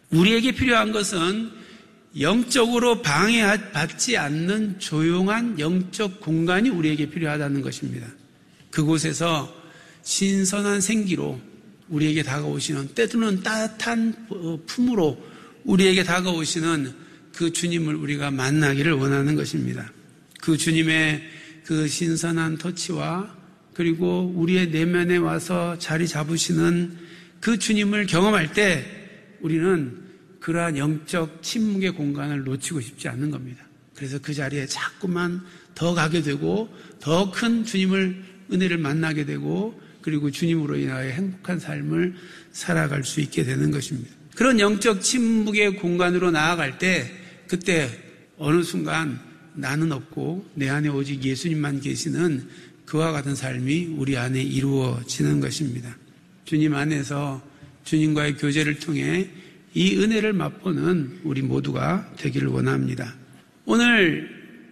우리에게 필요한 것은 영적으로 방해받지 않는 조용한 영적 공간이 우리에게 필요하다는 것입니다. 그곳에서 신선한 생기로 우리에게 다가오시는, 때로는 따뜻한 품으로 우리에게 다가오시는 그 주님을 우리가 만나기를 원하는 것입니다. 그 주님의 그 신선한 터치와 그리고 우리의 내면에 와서 자리 잡으시는 그 주님을 경험할 때 우리는 그러한 영적 침묵의 공간을 놓치고 싶지 않는 겁니다. 그래서 그 자리에 자꾸만 더 가게 되고 더 큰 주님을, 은혜를 만나게 되고 그리고 주님으로 인하여 행복한 삶을 살아갈 수 있게 되는 것입니다. 그런 영적 침묵의 공간으로 나아갈 때 그때 어느 순간 나는 없고 내 안에 오직 예수님만 계시는 그와 같은 삶이 우리 안에 이루어지는 것입니다. 주님 안에서 주님과의 교제를 통해 이 은혜를 맛보는 우리 모두가 되기를 원합니다. 오늘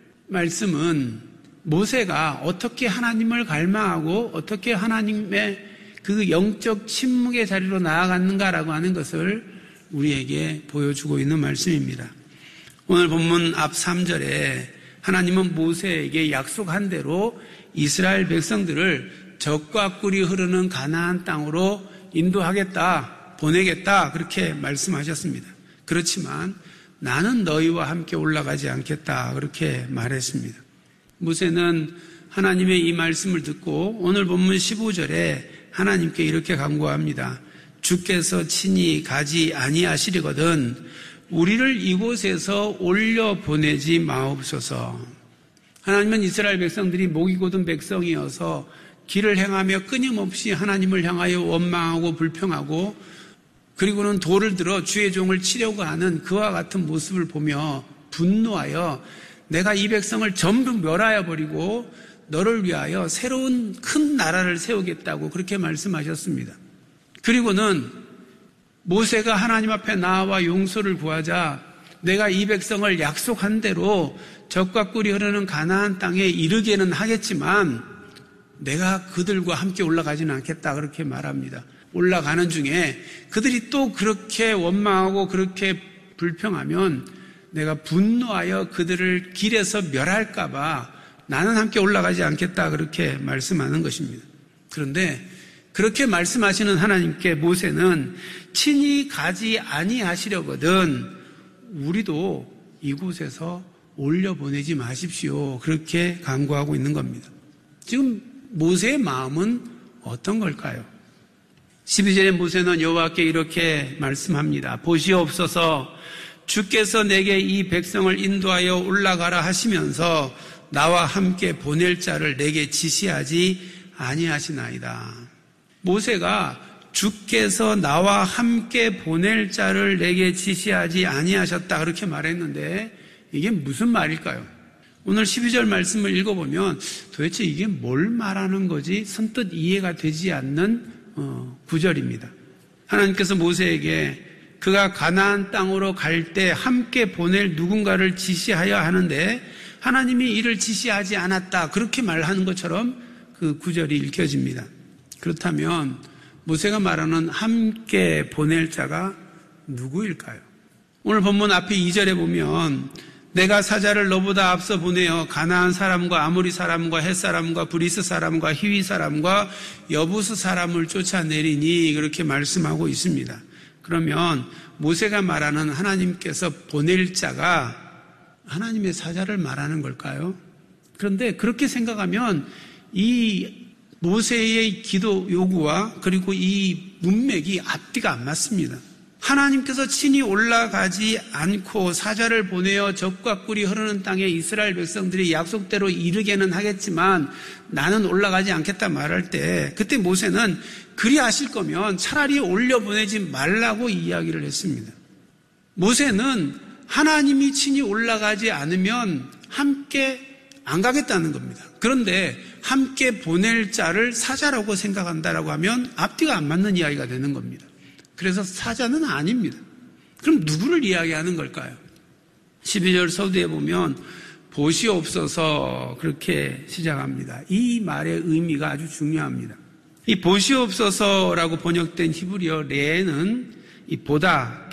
말씀은 모세가 어떻게 하나님을 갈망하고 어떻게 하나님의 그 영적 침묵의 자리로 나아갔는가라고 하는 것을 우리에게 보여주고 있는 말씀입니다. 오늘 본문 앞 3절에 하나님은 모세에게 약속한 대로 이스라엘 백성들을 젖과 꿀이 흐르는 가나안 땅으로 인도하겠다, 보내겠다 그렇게 말씀하셨습니다. 그렇지만 나는 너희와 함께 올라가지 않겠다 그렇게 말했습니다. 모세는 하나님의 이 말씀을 듣고 오늘 본문 15절에 하나님께 이렇게 간구합니다. 주께서 친히 가지 아니하시리거든 우리를 이곳에서 올려보내지 마옵소서. 하나님은 이스라엘 백성들이 목이 곧은 백성이어서 길을 행하며 끊임없이 하나님을 향하여 원망하고 불평하고 그리고는 돌을 들어 주의 종을 치려고 하는 그와 같은 모습을 보며 분노하여 내가 이 백성을 전부 멸하여 버리고 너를 위하여 새로운 큰 나라를 세우겠다고 그렇게 말씀하셨습니다. 그리고는 모세가 하나님 앞에 나와 용서를 구하자 내가 이 백성을 약속한 대로 젖과 꿀이 흐르는 가나안 땅에 이르게는 하겠지만 내가 그들과 함께 올라가지는 않겠다 그렇게 말합니다. 올라가는 중에 그들이 또 그렇게 원망하고 그렇게 불평하면 내가 분노하여 그들을 길에서 멸할까 봐 나는 함께 올라가지 않겠다 그렇게 말씀하는 것입니다. 그런데 그렇게 말씀하시는 하나님께 모세는 친히 가지 아니하시려거든 우리도 이곳에서 올려보내지 마십시오 그렇게 간구하고 있는 겁니다. 지금 모세의 마음은 어떤 걸까요? 12절에 모세는 여호와께 이렇게 말씀합니다. 보시옵소서 주께서 내게 이 백성을 인도하여 올라가라 하시면서 나와 함께 보낼 자를 내게 지시하지 아니하시나이다. 모세가 주께서 나와 함께 보낼 자를 내게 지시하지 아니하셨다 그렇게 말했는데 이게 무슨 말일까요? 오늘 12절 말씀을 읽어보면 도대체 이게 뭘 말하는 거지 선뜻 이해가 되지 않는 구절입니다. 하나님께서 모세에게 그가 가나안 땅으로 갈 때 함께 보낼 누군가를 지시하여 하는데 하나님이 이를 지시하지 않았다 그렇게 말하는 것처럼 그 구절이 읽혀집니다. 그렇다면 모세가 말하는 함께 보낼 자가 누구일까요? 오늘 본문 앞에 2절에 보면 내가 사자를 너보다 앞서 보내어 가나안 사람과 아모리 사람과 헷 사람과 브리스 사람과 히위 사람과 여부스 사람을 쫓아내리니 그렇게 말씀하고 있습니다. 그러면 모세가 말하는 하나님께서 보낼 자가 하나님의 사자를 말하는 걸까요? 그런데 그렇게 생각하면 이 모세의 기도 요구와 그리고 이 문맥이 앞뒤가 안 맞습니다. 하나님께서 친히 올라가지 않고 사자를 보내어 젖과 꿀이 흐르는 땅에 이스라엘 백성들이 약속대로 이르게는 하겠지만 나는 올라가지 않겠다 말할 때 그때 모세는 그리 하실 거면 차라리 올려보내지 말라고 이야기를 했습니다. 모세는 하나님이 친히 올라가지 않으면 함께 안 가겠다는 겁니다. 그런데 함께 보낼 자를 사자라고 생각한다라고 하면 앞뒤가 안 맞는 이야기가 되는 겁니다. 그래서 사자는 아닙니다. 그럼 누구를 이야기하는 걸까요? 12절 서두에 보면 보시옵소서 그렇게 시작합니다. 이 말의 의미가 아주 중요합니다. 이 보시옵소서라고 번역된 히브리어 레는 이 보다,